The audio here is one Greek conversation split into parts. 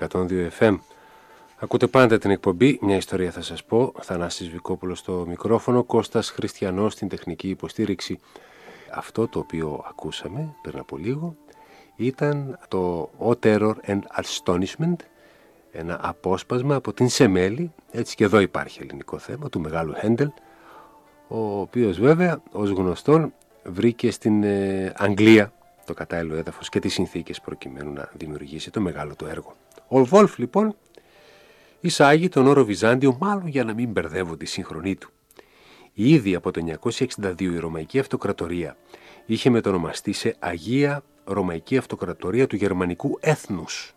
102 FM. Ακούτε πάντα την εκπομπή «Μια ιστορία θα σας πω». Θανάσης Βικόπουλος στο μικρόφωνο, Κώστας Χριστιανός στην τεχνική υποστήριξη. Αυτό το οποίο ακούσαμε πριν από λίγο ήταν το «O Terror and Astonishment», ένα απόσπασμα από την Σεμέλη, έτσι και εδώ υπάρχει ελληνικό θέμα, του μεγάλου Χέντελ, ο οποίος βέβαια ως γνωστόν βρήκε στην Αγγλία το κατάλληλο έδαφος και τις συνθήκες προκειμένου να δημιουργήσει το μεγάλο του έργο. Ο Βόλφ λοιπόν εισάγει τον όρο Βυζάντιο, μάλλον για να μην μπερδεύονται οι σύγχρονοί του. Ήδη από το 962 η Ρωμαϊκή Αυτοκρατορία είχε μετονομαστεί σε Αγία Ρωμαϊκή Αυτοκρατορία του Γερμανικού έθνους.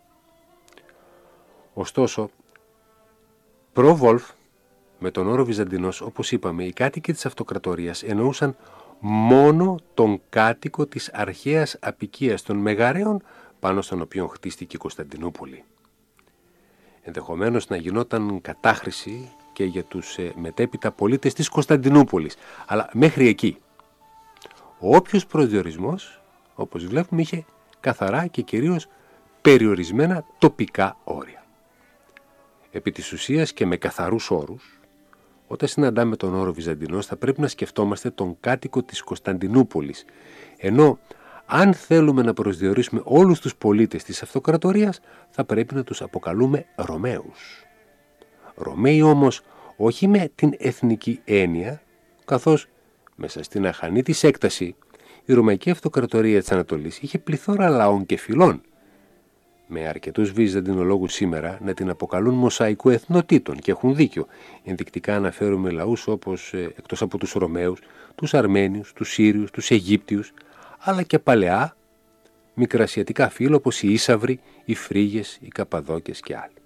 Ωστόσο, προ-Βόλφ, με τον όρο Βυζαντινός, όπως είπαμε, οι κάτοικοι της Αυτοκρατορίας εννοούσαν μόνο τον κάτοικο της αρχαίας αποικίας των Μεγαρέων, πάνω στον οποίο χτίστηκε η Κωνσταντινούπολη. Ενδεχομένως να γινόταν κατάχρηση και για τους μετέπειτα πολίτες της Κωνσταντινούπολης, αλλά μέχρι εκεί. Όποιος προσδιορισμός, όπως βλέπουμε, είχε καθαρά και κυρίως περιορισμένα τοπικά όρια. Επί της ουσίας και με καθαρούς όρους, όταν συναντάμε τον όρο Βυζαντινός θα πρέπει να σκεφτόμαστε τον κάτοικο της Κωνσταντινούπολης, ενώ αν θέλουμε να προσδιορίσουμε όλους τους πολίτες της Αυτοκρατορίας θα πρέπει να τους αποκαλούμε Ρωμαίους. Ρωμαίοι όμως όχι με την εθνική έννοια, καθώς μέσα στην αχανή της έκταση η Ρωμαϊκή Αυτοκρατορία της Ανατολής είχε πληθώρα λαών και φυλών, με αρκετούς βυζαντινολόγους σήμερα να την αποκαλούν μοσαϊκού εθνοτήτων και έχουν δίκιο. Ενδεικτικά αναφέρουμε λαούς όπως, εκτός από τους Ρωμαίους, τους Αρμένιους, τους Σύριους, τους Αιγύπτιους, αλλά και παλαιά μικρασιατικά φύλλα όπως οι Ίσαυροι, οι Φρίγες, οι Καπαδόκες και άλλοι.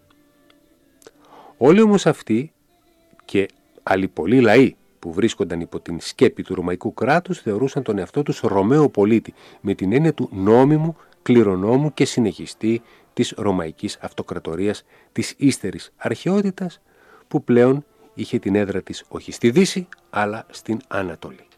Όλοι όμως αυτοί και άλλοι πολλοί λαοί που βρίσκονταν υπό την σκέπη του Ρωμαϊκού κράτους θεωρούσαν τον εαυτό τους Ρωμαίο πολίτη, με την έννοια του νόμιμου, κληρονόμου και συνεχιστή της Ρωμαϊκής Αυτοκρατορίας της ύστερης αρχαιότητας, που πλέον είχε την έδρα της όχι στη Δύση αλλά στην Ανατολή.